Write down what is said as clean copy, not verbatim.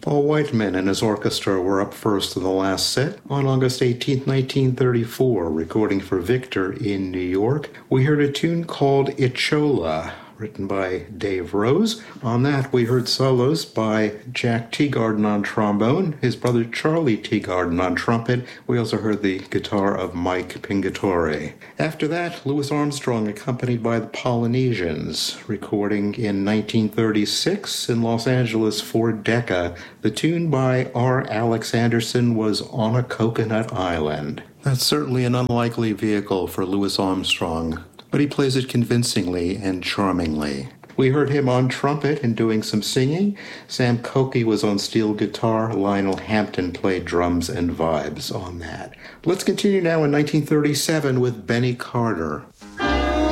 Paul Whiteman and his orchestra were up first in the last set on August 18, 1934, recording for Victor in New York. We heard a tune called Ichola, written by Dave Rose. On that, we heard solos by Jack Teagarden on trombone, his brother Charlie Teagarden on trumpet. We also heard the guitar of Mike Pingatore. After that, Louis Armstrong, accompanied by the Polynesians, recording in 1936 in Los Angeles for Decca. The tune by R. Alex Anderson was On a Coconut Island. That's certainly an unlikely vehicle for Louis Armstrong, but he plays it convincingly and charmingly. We heard him on trumpet and doing some singing. Sam Cokey was on steel guitar. Lionel Hampton played drums and vibes on that. Let's continue now in 1937 with Benny Carter.